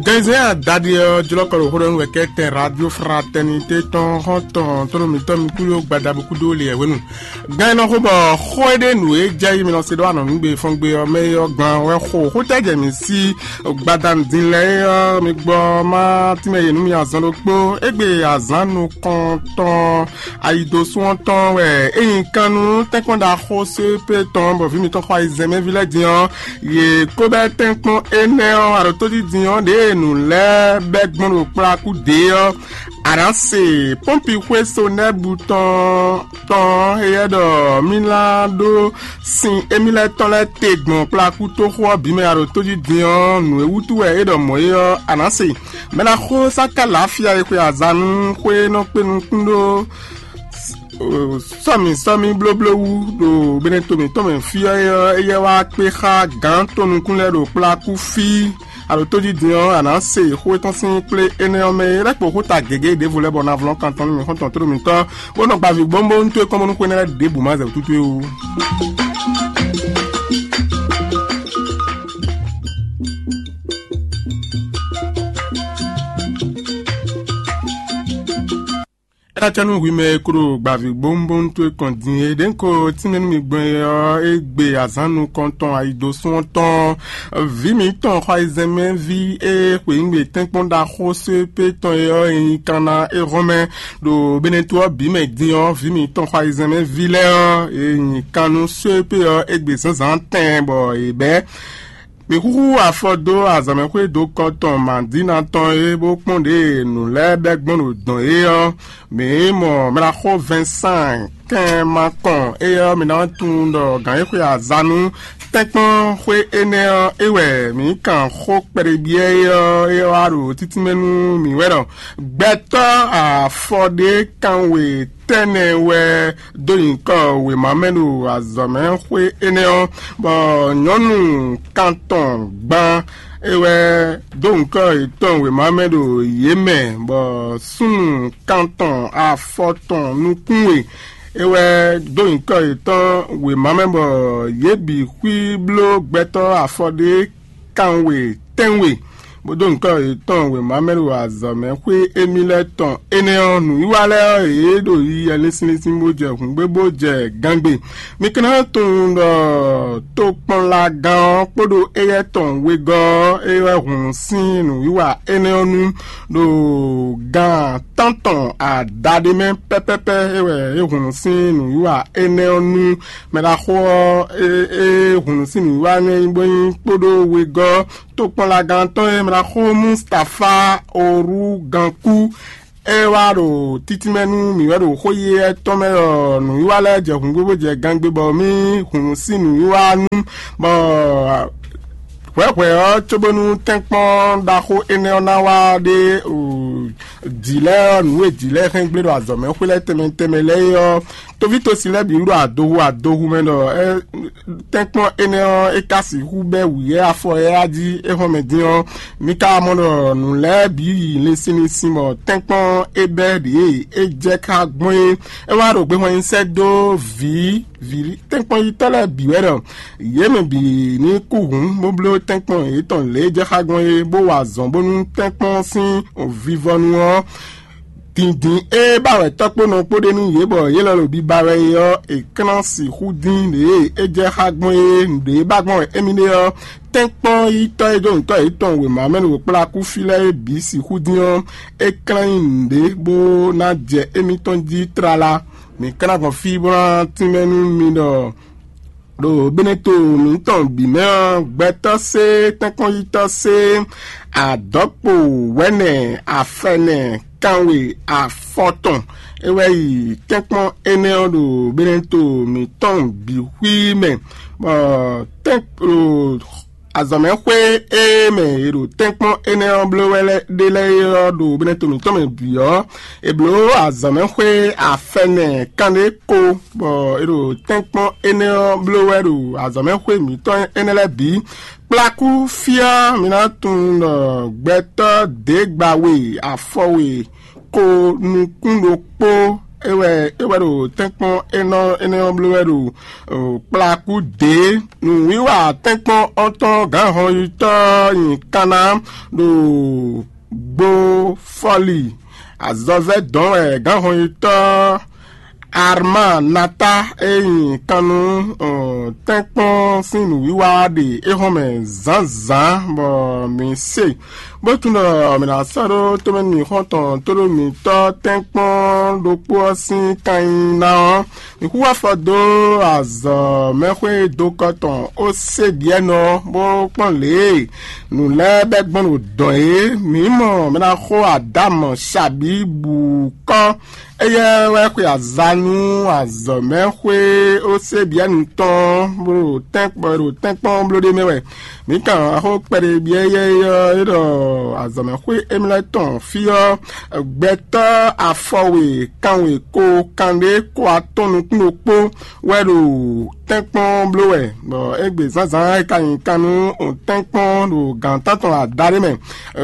Gaisé dadio jolokoro horon wekete radio fraternité ton mi kulo gbadabukudo le wenu gaino hobo hoede nu e jai mi no se do anu ngbe fongbe o me yo gan we ho teje mi si gbadan dinle mi gbo ma ti me yenu mi azan lo gbo egbe azanu konton aido suonton we eyin kanu tekonda ho se pe ton bo vi mi ton kwa izeme village dian ye ko be tenkon ene o aro to di dian de nu le begbon o praku de o aranse pompi kweso ne bouton ton edo milado sin emile ton le tegbon praku to ho bi me aro to di dian nu ewutu e edo moyo aranse me la ho saka lafia e kwe azanu kwe no pe nu kundo Somi bloblo do benetomi to me fi eye wa pe ha gan to nu kunle do plaku fi alo to di dian ananse ho ton sin ple enorme re po ho ta gege de voler bon avlon kanton mi konton to mi to wono gba vi bombo nto komo nu kunle de bu ma ze tutu o Atanu wi me kuro gbavi bombon to kondin den ko tinenu mi gbon egbe azanu konton aido sonton vi mi ton kwa izeme vi e pe ngbe tenpon da hose pe ton e kana e romain do beneto bi me dion vi mi ton kwa izeme vi le e kanu se pe egbe sansan tembo e be mi kuku afodo azame kwe do konton mandina ton e bo ponde nu lebe gbon odon e mi mo mera ho 25 ken makon e mi na tun do gan kwe azanu tekpon kwe ene ewe mi kan ho perebie e aro titimenu mi wedo gbeto afode kanwe tenewe doyinko we mamenu azame kwe ene bo nyonu kanton gban ewe donko iton we mamedo yeme bo sunu kanton afoton nukunwe ewe donko iton we mamebo yebi kwiblo gbeto afode kanwe tenwe bodo nkan iton we mameru azame kwe emile ton eneonu iwale edo yi elesinisin moje kun gbebo je gangbe mi kana ton to pon la gan podo eye ton we go ewe hun sinu iwa eneonu do gan tanton adade men pepepe ewe hun sinu iwa eneonu me la ho hun sinu iwa ne boyin podo we go to pon la gan ton la ho Mustafa Oru Ganku ewaro titimenu mi wero hoye tomero nu iwale je hun gbogbo je gangbe bo mi hun sinu iwanu bo wewe o chobonu tenpon da ho ene onawa de dile nu e dile ken gbero azome hule temele yo to vito sile bi ru adohu meno tenpon ene e kasi hube wiye afo e aji e homedion mika mono nu le bi le sinisimo tenpon ebe de e je ka gbon e wa ro gbe won se do vi tenpon itele bi wero yeme bi ni kuhun moblo tenpon iton le je ka gbon e bo wa zon bonu tenpon sin o vivonu dindin e bawe topo no pode ni yebo yelo lo bi bawe yo e kan si hudin de e je hagbon e de bagbon emine yo tenpon ito ejo nto iton we ma menu pla ku file bi si hudin e kan de bo na je emiton di trala mi kana kon fibra timenu mi do beneto mi ton bi me gbeto se tenpon ito se adopo wene afene kanwe afoton ewe yi tenpon ene do beneto mi ton bi hui me azame kwe me ero tenpon ene blowele de le do beneto mi ton me bio e blo azame kwe afene kande ko ero tenpon ene blowero azame kwe mi ton ene le bi plaku fia mina tun gbeto degbawe afowe ko nukundo po ewe do tenkpon eno blue do plaku de nu wiwa tenkpon onton gan hon yuto yin kana do gbo foli azove don gan hon yuto Arma nata kanu tenkpon sinu wiwa de ehome zanzan bo mi se bo tuna mi na saro to mi hoton to mi to tenkpon do po sin kan na mi kuwa fodo az me hwe do koton o se bien no bo pon le nu le be gbon o don mi mo mi na ho adam shabi bu kan eye we kwe azanu azomehwe o se bien ton bro tenkpon blo de mewe mi kan ho pere bi eye do azomehwe emleton fio gbeta afowe kanwe ko kande ko atonu knopo wero tenkpon blo we bo egbe zanzan kan kanu o tenkpon do gantaton adare me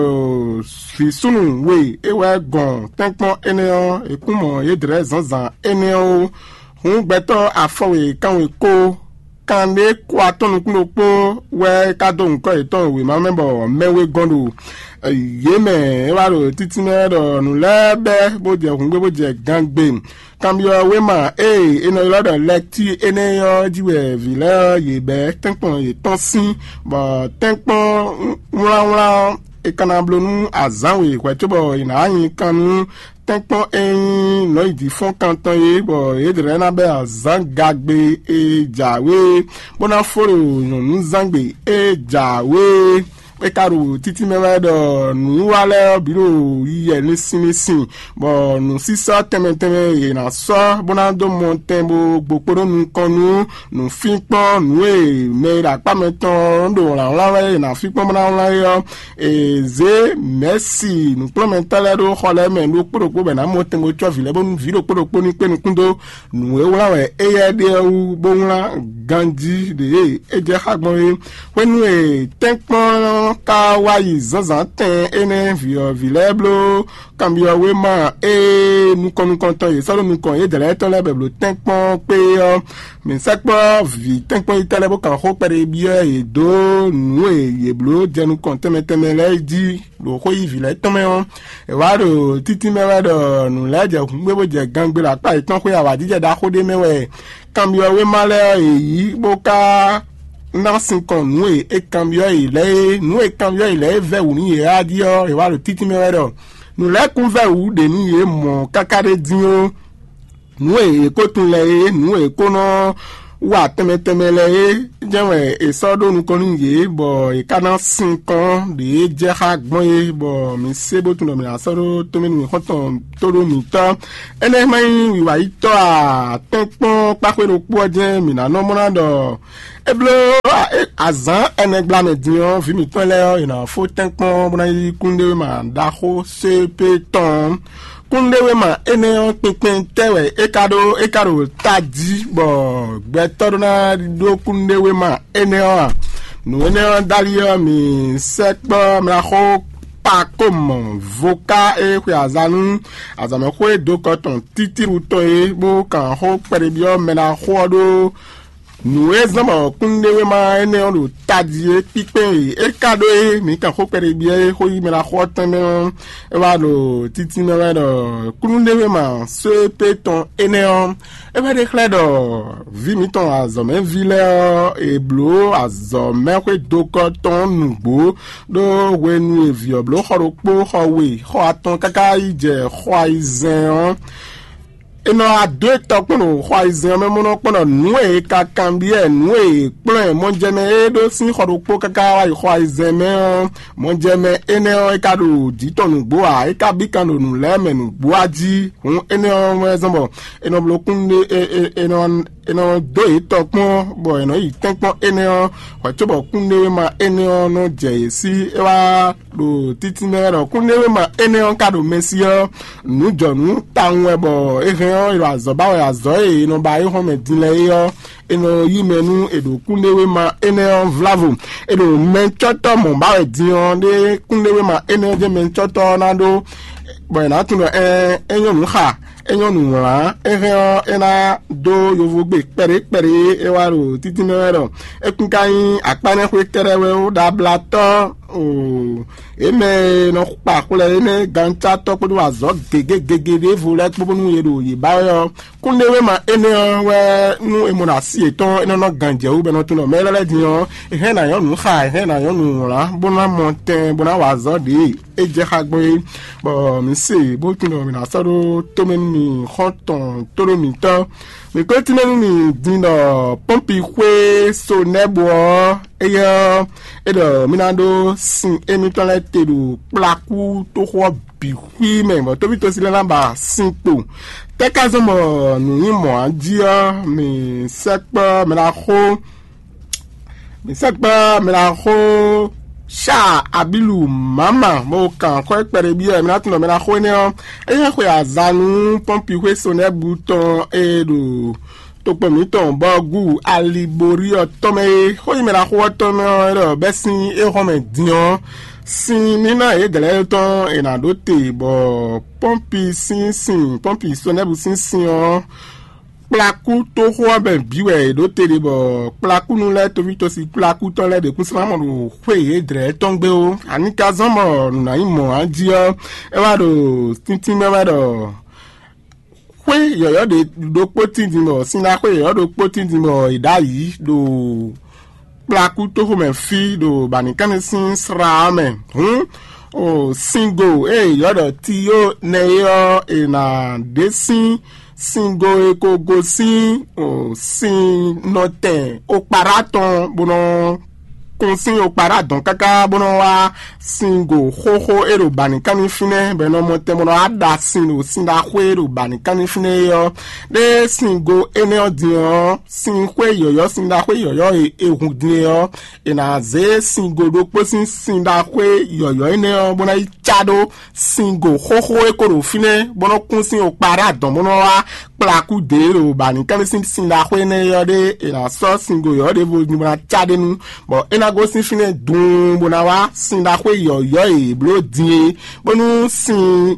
fi sunu we ewe gon tenkpon eneo ekun yedre zanzan eneo hun gbeto afowe kanwe ko kande ko atonu kunopo we kado nko iton we ma member mewe gondo yeme waro titi mero nu lebe boje hungbe boje gangbe kambio we ma eno lodo lekti eneo jiwe vile yebe tenkpon ye tonsin ba tenkpon wla ekanablo azanwe kwetobo ina yin kanu tenkpon no idi fon kantan ye bo edre na be azangagbe ejawe bona foro yun zangbe ejawe ekaro titi mewedo nu wale biro iye nisin bo nu sisa temeteme ye na so bona do montembo gboporo nu kanu nu finpon nu me ra pameton do la na finpon bona la yo eze merci nu prometale do khole me nu poroko be na montembo cho vile bon vilo poroko ni pe nu kundo nu wala we eye de u bonla ganji de eje hagbon wenu tenkpon ka wayi zanzan ten ene vio vileblo kambio we ma nu konton ye solo nu kon ye dele to le beblo tenkpon pe mi sekpo vi tenkpon itele bo kan ho pere bia e do nu ye blo jenu kon teme le di lo ko yi vile tome e wa do titi me wa do nu le je ngbe bo je gangbe la pa itan ko ya wa dije da ko de mewe kambio we ma le yi bo ka nansin kon nue e cambio ile ve uni e adio e wa lo titi mewedo nu le kun ve u de ni e mo kakare dinyo nue e ko tun le nue ko no wa teme le jewe e sodo nu kon ye bo e kana sin kon de je ha gbon ye bo mi se bo tun do mi asoro to mi ni hoton to do mi ta ene mai wi wa ito a tenkpon pakero po je mi na no mo na do eblo azan enegla me dion vi mi ton le ina fo tenkpon bona yi kunde ma da ho se peton kundewe ma ene pinpin tewe ekado taji bo gbeto na do kundewe ma ene no ene dalio mi sekpo mi ho pa comme voka e kwe azanu azame kwe do koton titiru to e bo kan ho perebio me na ho do nu ezama kundewe ma ene olu tadie pipe ekado mi kan ho pere bie ho yi mera ho tan e wa lo titi me wa do kundewe ma se peton ene e wa de kledo vi mi ton azome vile e blo azome kwe do koton nubo do wenu e vioblo horopo howe ho aton kaka ije ho aizen eno a deux tokunu khwaizen me mono kono nue ka kambie nue plan monjeme edo sin khoropo kaka wa khwaizen me monjeme ene o ikadu ditonu gbo a ikabikanu nu lemenu buaji ene o mezombo eno blokunde eno do itokpon bo eno itenpon ene o kwachobo kunde ma ene o no jesi ewa do titi mero kunde ma ene o kadu mesio nu jonu tanwe bo iro azoba we azoe no ba ho medile yo eno yimenu edo kundewe ma ene vlavo edo menchoto mo ba we dion de kundewe ma ene de menchoto na do bo na tun enyo mu ha enyonu la ena do yovogbe pere ewaro titi mero ekunkai akpane kwe kerewe o da blato o eme no pa kule ene gancha to podu azo gege vole popo nu yero yibayo kunlewe ma ene we nu emonasi eton eno no ganje u be no tuno melele dion ehe na yonu kha ehe na yonu la bona monten bona wazo de eje khagbe bo mi se bo tuno mi na saro tomen mi khoton toro mi to mi ko timen mi dino pompi kwe so nebo eyo edo minando sin emitole tedu plaku to ho bihui me mo to bi to sile namba simple tekazomo ni mo adia mi sekpa me la ho sha abilu mama mo kan ko pere bi e mi lati no me la ho ni o eyan ko azanu pompi kwe so ne bouton edo to pe mi ton bogu alibori otome hoyi me la ho otome ero besin e ho me dion sin nina e gele ton e na dote bo pompi pompi so ne bu sin o plaku to ho be biwe dote de bo plaku nu le to vito si plaku to le de kusama mo hwe e dre ton gbe o anika zomo na imo adio e wa do tintin me wa do kwe yoyo de do poti dimo sina kwe yoyo do poti dimo idayi do plaku to ho me fi do banikane sin sra me o single yodo ti yo ne yo na desin single ekogo sin o sin noten o paraton bono konsin o paradon kaka bono wa singo hoho ero banikani fine beno monte mono ada sino sinda kwero banikani fine yo de singo ene odion sin kwe yoyo sinda kwe yoyo ehun din yo ena ze singo do posin sinda kwe yoyo ene bona ichado singo hoho ekoro fine bono konsin o paradon bono wa plaku dero banikani sinda kwe ne yo de ena so singo yo de bo ni bona chade nu bo ena go sin fine dun bona wa sinda kwe yoyo e blo die bonu sin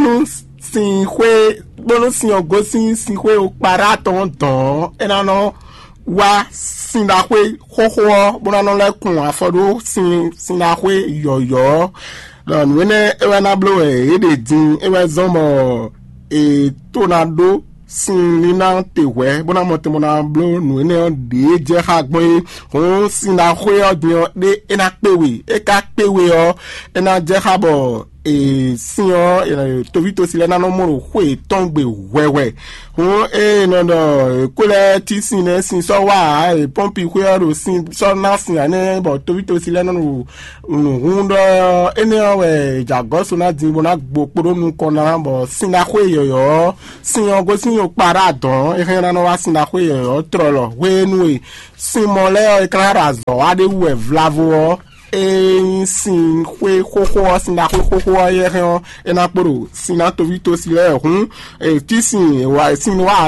kwe bonu sin ogo sin kwe o para ton ena no wa sinda kwe hoho bona no le kun afodo sinda kwe yoyo don wene ewa na blo e de din ewa zomo e tornado sin nina tewe bona mote mona blo nu ene de je hagbon on sinda kwe odion de ena pewe e ka pewe o ena je habo e siyo to vito sile na no mo kwe tongbe wewe on no no kule ti sin sin so wa e pompi kwe ro sin so na sin ane bo to vito sile na no hundo ene we jagoso na din bona gboporo nu kona bo sinda kwe yoyo sin ogo sin o paradon e na no wa sinda kwe yoyo trolo we nu e sin mole e klara zo ade we vlavo sin kwe koko sinda kwe koko ye ren ena poro sina to vito sile hun ti sin wa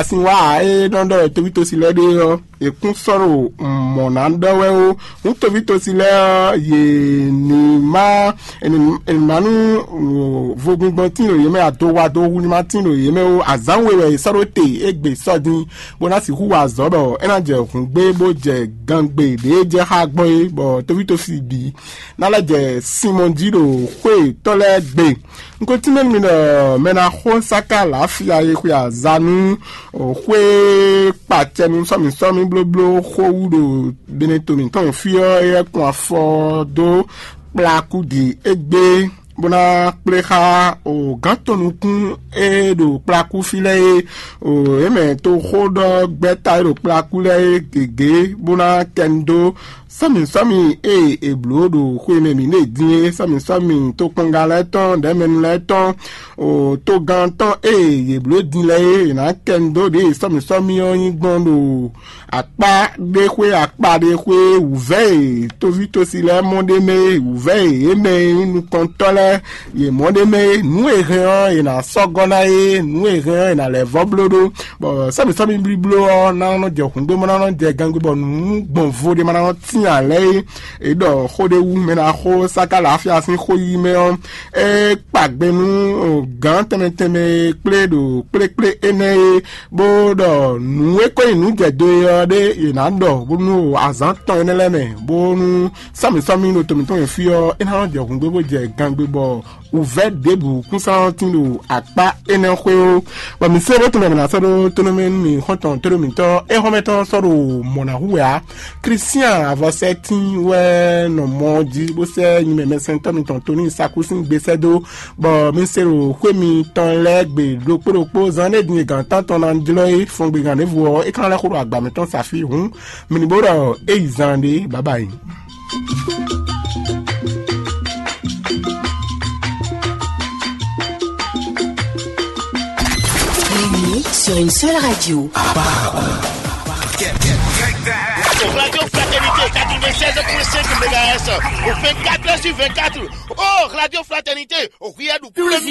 dondo to vito sile de e kun soro monando we o un to vito sile ye ni ma en manu vogun bontino ye me ato wa do hu ni martino ye me o azanwe we soro te egbe sodin bona si hu wa zobo ena je kun gbe bo je gangbe de je hagbon bo to vito si bi nala je Simon Diro kwe tole gbe nko timen mi no mena ho saka la fia ye kwa zanu kwe patenu so mi blo ho udo beneto mi ton fio e kwa fo do plaku di egbe bona pleha o gantonu kun e do plaku file o eme to hodo beta do plaku le gege bona kendo sami e blodo kweme mi ne din sami to kongale ton de men le ton o to ganton e blodin le na kendo de sami oyin gbondo apa de kwe ouve to vito si le monde me ouve e me nu kontole ye monde me nu e rien e na sogona e nu e rien e na le voblodo bo sami bliblo na no je hunde mo na no je gangbe bo nu gbonvo de ma na Christian lay et do khode wu mena kho saka la afia sin kho yi me on e pagbenu gan teme ple ene bo do nu e ko inu jedo de ina do bo nu azan ton ene leme bo nu sami no tomi ton e fi o ina de kun gbe bo je gan gbe bo ouvert debu kunsan tinu apa ene kho ba mi se bo to na so do to me ni hoton to mi to e ho meton so do mona huwa Christian avasetin we no moji bo se ni me sento mi ton toni sakusin gbese do bo mi se ro kwemi ton legbe lopo zan le din gan tan ton an dilo e fon gbe gan evo e kan le ko agba mi ton safi hun mi ni bo ro e izande bye bye. Sur une seule radio. Radio Fraternité 96.5 MHz. Au 24h sur 24. Oh, Radio Fraternité. Au